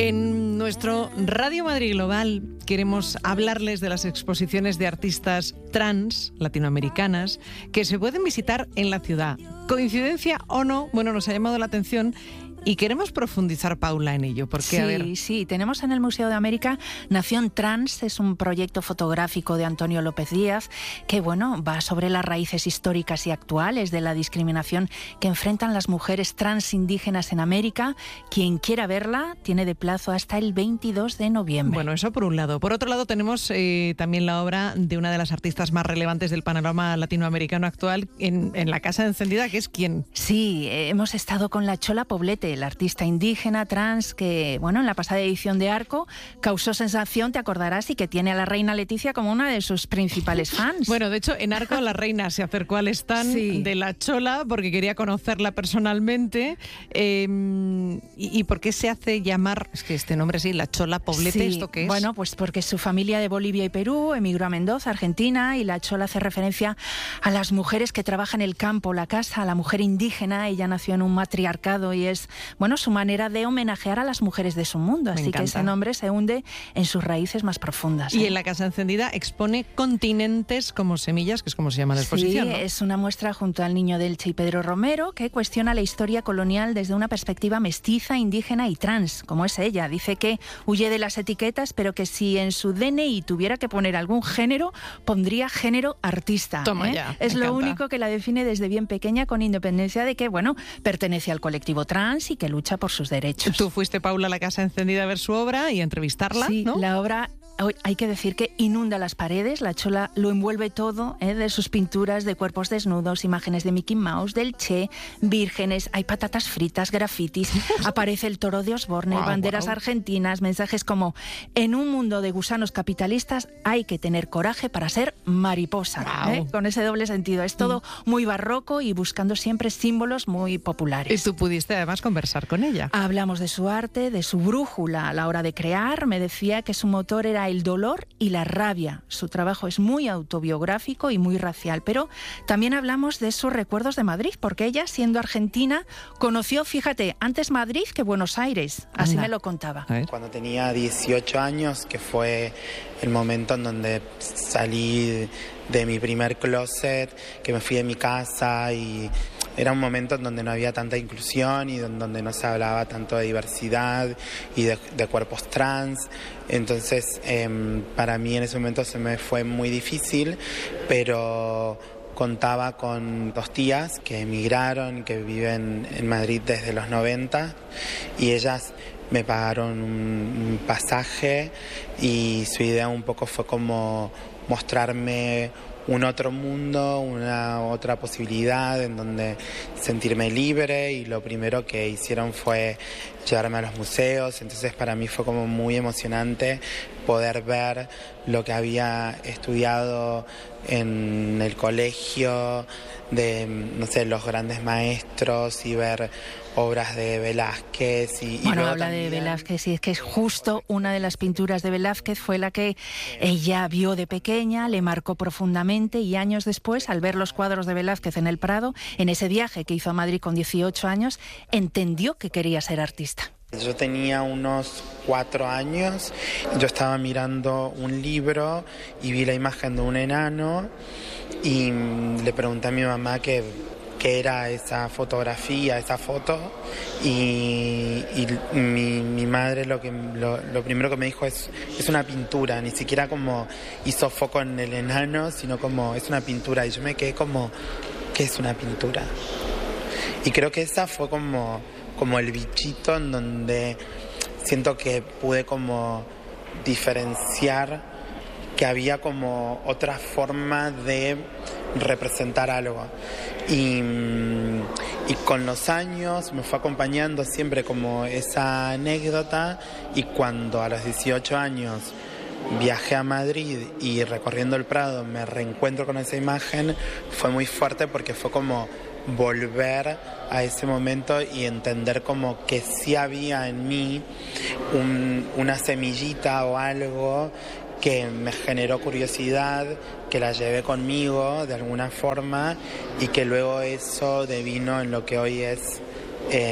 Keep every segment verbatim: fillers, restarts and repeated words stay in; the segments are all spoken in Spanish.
En nuestro Radio Madrid Global queremos hablarles de las exposiciones de artistas trans latinoamericanas que se pueden visitar en la ciudad. ¿Coincidencia o no? Bueno, nos ha llamado la atención y queremos profundizar, Paula, en ello. Porque, sí, a ver... sí, tenemos en el Museo de América Nación Trans, es un proyecto fotográfico de Antonio López Díaz que, bueno, va sobre las raíces históricas y actuales de la discriminación que enfrentan las mujeres trans indígenas en América. Quien quiera verla tiene de plazo hasta el veintidós de noviembre. Bueno, eso por un lado. Por otro lado tenemos eh, también la obra de una de las artistas más relevantes del panorama latinoamericano actual en, en la Casa Encendida, que es ¿quién? Sí, eh, hemos estado con la Chola Poblete, la artista indígena trans que, bueno, en la pasada edición de Arco causó sensación, te acordarás, y que tiene a la reina Leticia como una de sus principales fans. Bueno, de hecho, en Arco la reina se acercó al stand sí. de la Chola porque quería conocerla personalmente. Eh, y, ¿Y por qué se hace llamar, es que este nombre sí, la Chola Poblete? Sí, ¿Esto qué es? Bueno, pues porque su familia de Bolivia y Perú emigró a Mendoza, Argentina, y la Chola hace referencia a las mujeres que trabajan el campo, la casa, a la mujer indígena. Ella nació en un matriarcado y es, bueno, su manera de homenajear a las mujeres de su mundo. Así que ese nombre se hunde en sus raíces más profundas. ¿eh? Y en la Casa Encendida expone continentes como semillas, que es como se llama la exposición. Sí, ¿no? Es una muestra junto al Niño del Che y Pedro Romero que cuestiona la historia colonial desde una perspectiva mestiza, indígena y trans, como es ella. Dice que huye de las etiquetas, pero que si en su D N I tuviera que poner algún género, pondría género artista. Toma ¿eh? ya, es me lo encanta. único que la define desde bien pequeña, con independencia de que, bueno, pertenece al colectivo trans y que lucha por sus derechos. Tú fuiste, Paula, a la Casa Encendida a ver su obra y a entrevistarla, sí, ¿no? La obra, hay que decir que inunda las paredes. La Chola lo envuelve todo, ¿eh? De sus pinturas de cuerpos desnudos, imágenes de Mickey Mouse, del Che, vírgenes, hay patatas fritas, grafitis, aparece el toro de Osborne, wow, banderas wow. argentinas, mensajes como: en un mundo de gusanos capitalistas hay que tener coraje para ser mariposa, wow. ¿eh? Con ese doble sentido. Es todo muy barroco y buscando siempre símbolos muy populares. Y tú pudiste además conversar con ella. Hablamos de su arte, de su brújula a la hora de crear. Me decía que su motor era el dolor y la rabia. Su trabajo es muy autobiográfico y muy racial, pero también hablamos de sus recuerdos de Madrid, porque ella, siendo argentina, conoció, fíjate, antes Madrid que Buenos Aires. Así Anda. me lo contaba. Cuando tenía dieciocho años, que fue el momento en donde salí de mi primer closet, que me fui de mi casa, y era un momento en donde no había tanta inclusión y en donde no se hablaba tanto de diversidad y de, de cuerpos trans. Entonces, eh, para mí en ese momento se me fue muy difícil, pero contaba con dos tías que emigraron, que viven en Madrid desde los noventa, y ellas me pagaron un, un pasaje, y su idea un poco fue como mostrarme un otro mundo, una otra posibilidad en donde sentirme libre, y lo primero que hicieron fue llevarme a los museos. Entonces para mí fue como muy emocionante poder ver lo que había estudiado en el colegio, de, no sé, los grandes maestros, y ver obras de Velázquez. Y, bueno, y habla también... de Velázquez, y es que es justo una de las pinturas de Velázquez fue la que ella vio de pequeña, le marcó profundamente, y años después, al ver los cuadros de Velázquez en el Prado, en ese viaje que hizo a Madrid con dieciocho años, entendió que quería ser artista. Yo tenía unos cuatro años, yo estaba mirando un libro y vi la imagen de un enano, y le pregunté a mi mamá qué, qué era esa fotografía, esa foto, y, y mi, mi madre lo, que, lo, lo primero que me dijo es, es una pintura. Ni siquiera como hizo foco en el enano, sino como es una pintura, y yo me quedé como, ¿qué es una pintura? Y creo que esa fue como... como el bichito en donde siento que pude como diferenciar que había como otra forma de representar algo. Y, y con los años me fue acompañando siempre como esa anécdota, y cuando a los dieciocho años viajé a Madrid y recorriendo el Prado me reencuentro con esa imagen, fue muy fuerte, porque fue como volver a ese momento y entender como que sí había en mí un, una semillita o algo que me generó curiosidad, que la llevé conmigo de alguna forma, y que luego eso devino en lo que hoy es eh,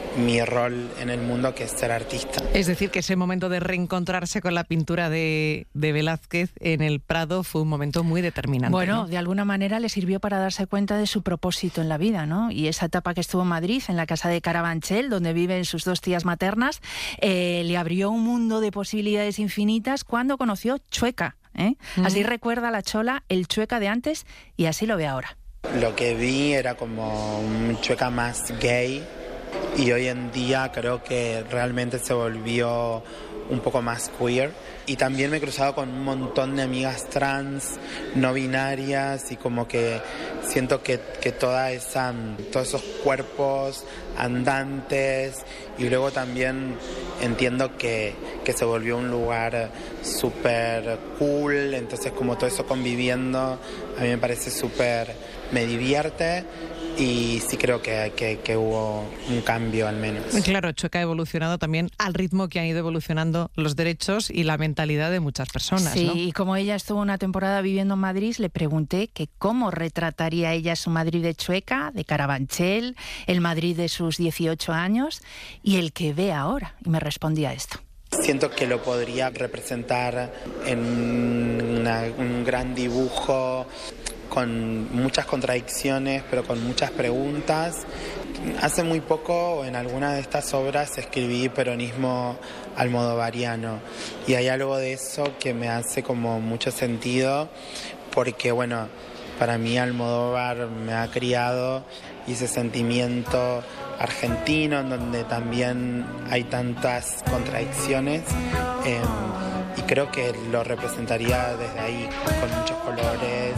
mi rol en el mundo, que es ser artista. Es decir, que ese momento de reencontrarse con la pintura de, de Velázquez en el Prado fue un momento muy determinante. Bueno, ¿no? De alguna manera le sirvió para darse cuenta de su propósito en la vida, ¿no? Y esa etapa que estuvo en Madrid, en la casa de Carabanchel, donde viven sus dos tías maternas, eh, le abrió un mundo de posibilidades infinitas cuando conoció Chueca, ¿eh? Mm. Así recuerda la Chola el Chueca de antes y así lo ve ahora. Lo que vi era como un Chueca más gay, y hoy en día creo que realmente se volvió un poco más queer. Y también me he cruzado con un montón de amigas trans, no binarias, y como que siento que, que toda esa, todos esos cuerpos andantes, y luego también entiendo que, que se volvió un lugar súper cool, entonces como todo eso conviviendo, a mí me parece súper, me divierte. Y sí creo que, que, que hubo un cambio al menos. Claro, Chueca ha evolucionado también al ritmo que han ido evolucionando los derechos y la mentalidad de muchas personas. Sí, ¿no? Y como ella estuvo una temporada viviendo en Madrid, le pregunté que cómo retrataría ella su Madrid de Chueca, de Carabanchel, el Madrid de sus dieciocho años y el que ve ahora. Y me respondía esto. Siento que lo podría representar en una, un gran dibujo, con muchas contradicciones, pero con muchas preguntas. Hace muy poco, en alguna de estas obras, escribí peronismo almodovariano, y hay algo de eso que me hace como mucho sentido, porque bueno, para mí Almodóvar me ha criado, y ese sentimiento argentino en donde también hay tantas contradicciones, eh, y creo que lo representaría desde ahí, con muchos colores.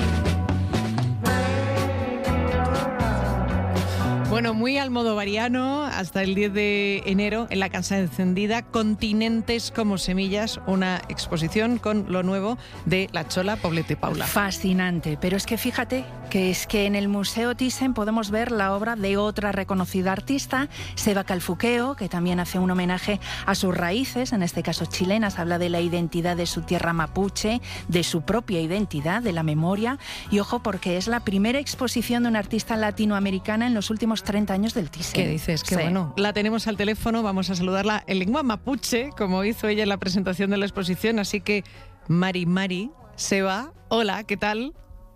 Bueno, muy almodovariano hasta el diez de enero en la Casa Encendida, Continentes como semillas, una exposición con lo nuevo de la Chola, Paulette y Paula. Fascinante, pero es que fíjate que es que en el Museo Thyssen podemos ver la obra de otra reconocida artista, Seba Calfuqueo, que también hace un homenaje a sus raíces, en este caso chilenas, habla de la identidad de su tierra mapuche, de su propia identidad, de la memoria, y ojo porque es la primera exposición de una artista latinoamericana en los últimos treinta años del Thyssen. ¿Qué dices? Qué sí. Bueno. La tenemos al teléfono, vamos a saludarla en lengua mapuche, como hizo ella en la presentación de la exposición, así que Mari Mari, Seba, hola, ¿qué tal?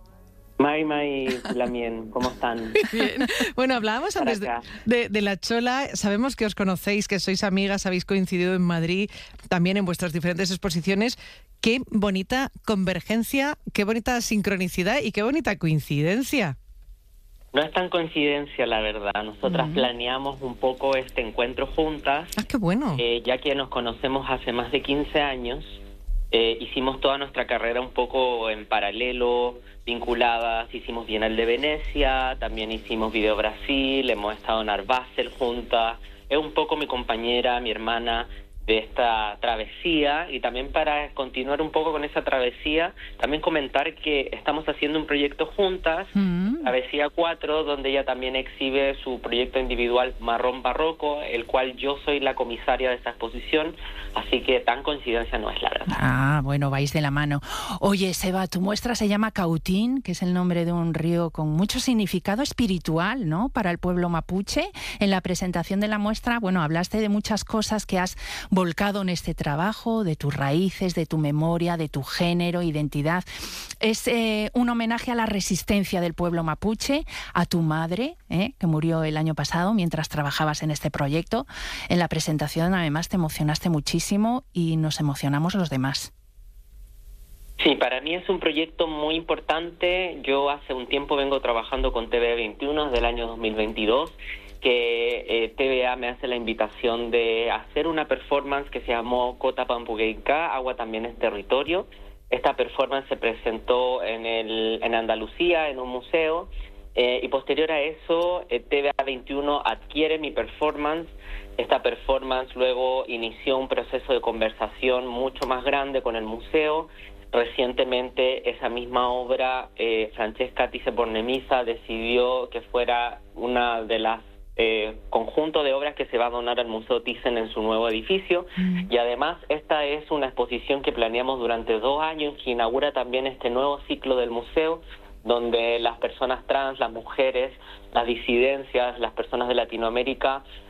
Mari Mari Lamien, ¿cómo están? Bien. Bueno, hablábamos antes de, de, de la Chola, sabemos que os conocéis, que sois amigas, habéis coincidido en Madrid, también en vuestras diferentes exposiciones. Qué bonita convergencia, qué bonita sincronicidad y qué bonita coincidencia. No es tan coincidencia, la verdad. Nosotras uh-huh. planeamos un poco este encuentro juntas. ¡Ah, qué bueno! Eh, ya que nos conocemos hace más de quince años, eh, hicimos toda nuestra carrera un poco en paralelo, vinculadas. Hicimos Bienal de Venecia, también hicimos Video Brasil, hemos estado en Art Basel juntas. Es un poco mi compañera, mi hermana de esta travesía, y también para continuar un poco con esa travesía, también comentar que estamos haciendo un proyecto juntas, mm. Travesía cuatro, donde ella también exhibe su proyecto individual Marrón Barroco, el cual yo soy la comisaria de esta exposición, así que tan coincidencia no es, la verdad. Ah, bueno, vais de la mano. Oye, Seba, tu muestra se llama Cautín, que es el nombre de un río con mucho significado espiritual, ¿no?, para el pueblo mapuche. En la presentación de la muestra, bueno, hablaste de muchas cosas que has volcado en este trabajo, de tus raíces, de tu memoria, de tu género, identidad. Es eh, un homenaje a la resistencia del pueblo mapuche, a tu madre, eh, que murió el año pasado mientras trabajabas en este proyecto. En la presentación, además, te emocionaste muchísimo y nos emocionamos los demás. Sí, para mí es un proyecto muy importante. Yo hace un tiempo vengo trabajando con T V veintiuno desde el año dos mil veintidós, que eh, T V A me hace la invitación de hacer una performance que se llamó Cota Pampugueica, Agua también es territorio. Esta performance se presentó en, el, en Andalucía, en un museo, eh, y posterior a eso, eh, T V A veintiuno adquiere mi performance. Esta performance luego inició un proceso de conversación mucho más grande con el museo. Recientemente esa misma obra, eh, Francesca Thyssen-Bornemisza decidió que fuera una de las eh, conjunto de obras que se va a donar al Museo Thyssen en su nuevo edificio. Mm. Y además esta es una exposición que planeamos durante dos años, que inaugura también este nuevo ciclo del museo, donde las personas trans, las mujeres, las disidencias, las personas de Latinoamérica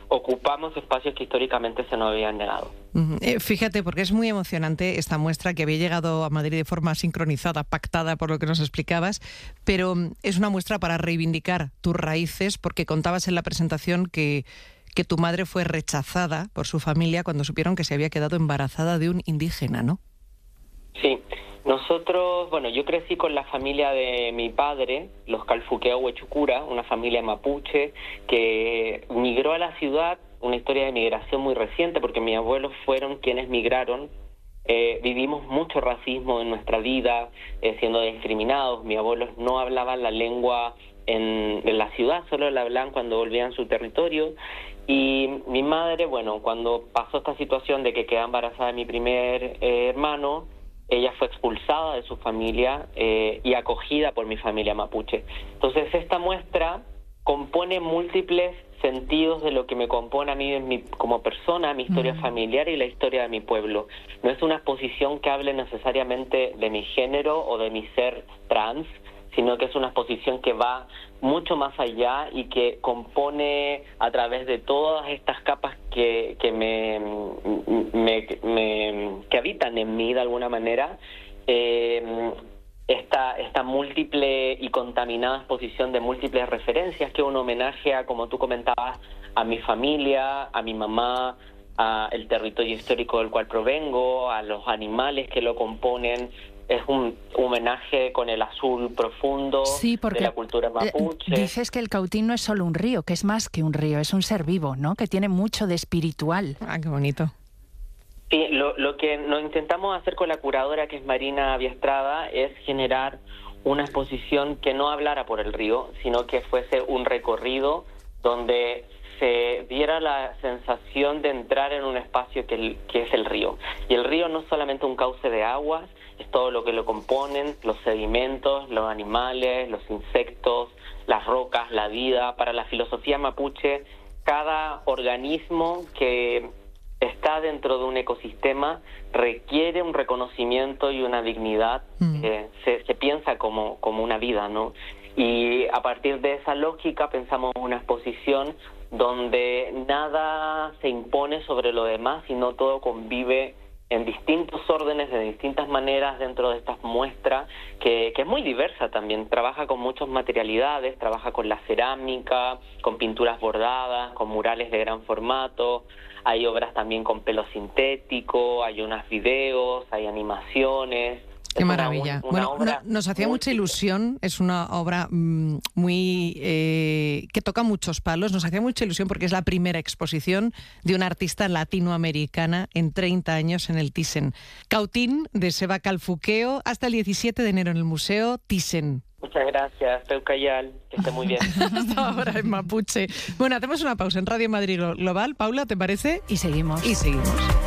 ocupamos espacios que históricamente se nos habían negado. Uh-huh. Eh, fíjate, porque es muy emocionante esta muestra que había llegado a Madrid de forma sincronizada, pactada por lo que nos explicabas, pero es una muestra para reivindicar tus raíces, porque contabas en la presentación que, que tu madre fue rechazada por su familia cuando supieron que se había quedado embarazada de un indígena, ¿no? Sí. Nosotros, bueno, yo crecí con la familia de mi padre, los Calfuqueo Huechucura, una familia mapuche que migró a la ciudad, una historia de migración muy reciente porque mis abuelos fueron quienes migraron. Eh, vivimos mucho racismo en nuestra vida, eh, siendo discriminados. Mis abuelos no hablaban la lengua en, en la ciudad, solo la hablaban cuando volvían a su territorio. Y mi madre, bueno, cuando pasó esta situación de que quedaba embarazada de mi primer eh, hermano, ella fue expulsada de su familia eh, y acogida por mi familia mapuche. Entonces esta muestra compone múltiples sentidos de lo que me compone a mí en mi, como persona, mi historia mm. familiar y la historia de mi pueblo. No es una exposición que hable necesariamente de mi género o de mi ser trans, sino que es una exposición que va mucho más allá y que compone a través de todas estas capas que, que me, me, me que habitan en mí de alguna manera, eh, esta, esta múltiple y contaminada exposición de múltiples referencias, que es un homenaje a, como tú comentabas, a mi familia, a mi mamá, a el territorio histórico del cual provengo, a los animales que lo componen. Es un homenaje con el azul profundo sí, porque de la cultura mapuche. Dices que el Cautín no es solo un río, que es más que un río, es un ser vivo, ¿no? Que tiene mucho de espiritual. Ah, qué bonito. Sí, lo, lo que nos intentamos hacer con la curadora, que es Marina Biestrada, es generar una exposición que no hablara por el río, sino que fuese un recorrido donde se diera la sensación de entrar en un espacio que, el, que es el río. Y el río no es solamente un cauce de aguas, es todo lo que lo componen, los sedimentos, los animales, los insectos, las rocas, la vida. Para la filosofía mapuche, cada organismo que está dentro de un ecosistema requiere un reconocimiento y una dignidad. Mm. Eh, se, se piensa como, como una vida, ¿no? Y a partir de esa lógica pensamos una exposición donde nada se impone sobre lo demás, sino todo convive en distintos órdenes, de distintas maneras dentro de estas muestras, que, que es muy diversa también. Trabaja con muchas materialidades, trabaja con la cerámica, con pinturas bordadas, con murales de gran formato. Hay obras también con pelo sintético, hay unos videos, hay animaciones. Qué maravilla. Una, una bueno, no, nos hacía mucha ilusión, es una obra mmm, muy eh, que toca muchos palos, nos hacía mucha ilusión porque es la primera exposición de una artista latinoamericana en treinta años en el Thyssen. Cautín, de Seba Calfuqueo, hasta el diecisiete de enero en el Museo Thyssen. Muchas gracias, Peucayal, que esté muy bien. Hasta ahora en mapuche. Bueno, hacemos una pausa en Radio Madrid Global. Paula, ¿te parece? Y seguimos. Y seguimos.